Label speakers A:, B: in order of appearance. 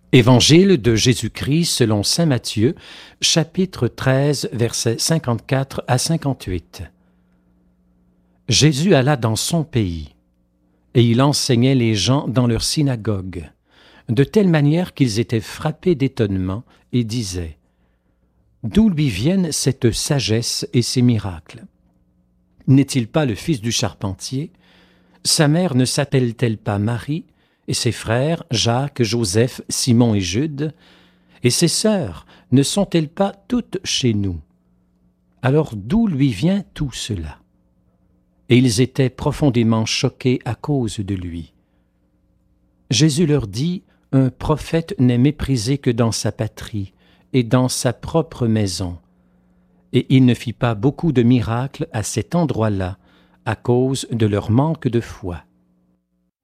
A: Évangile de Jésus-Christ selon saint Matthieu, chapitre 13, versets 54 à 58. Jésus alla dans son pays, et il enseignait les gens dans leur synagogue, de telle manière qu'ils étaient frappés d'étonnement et disaient : « D'où lui viennent cette sagesse et ces miracles ? N'est-il pas le fils du charpentier ? Sa mère ne s'appelle-t-elle pas Marie ? Et ses frères, Jacques, Joseph, Simon et Jude, et ses sœurs, ne sont-elles pas toutes chez nous ? Alors d'où lui vient tout cela ? » Et ils étaient profondément choqués à cause de lui. Jésus leur dit : « Un prophète n'est méprisé que dans sa patrie et dans sa propre maison. » Et il ne fit pas beaucoup de miracles à cet endroit-là, à cause de leur manque de foi.